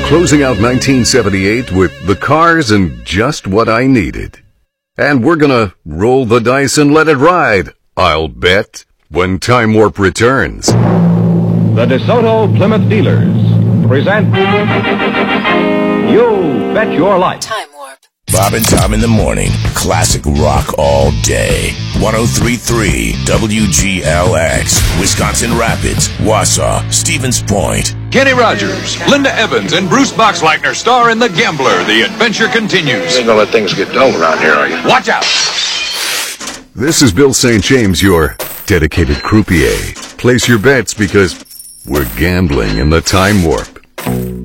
closing out 1978 with the cars and just what I needed. And we're gonna roll the dice and let it ride, I'll bet, when Time Warp returns. The DeSoto Plymouth dealers present You Bet Your Life. Time Warp. Bob and Tom in the morning. Classic rock all day. 103.3 WGLX. Wisconsin Rapids, Wausau, Stevens Point. Kenny Rogers, Linda Evans, and Bruce Boxleitner star in The Gambler. The adventure continues. You ain't gonna let things get dull around here, are you? Watch out! This is Bill St. James, your dedicated croupier. Place your bets because we're gambling in the Time Warp.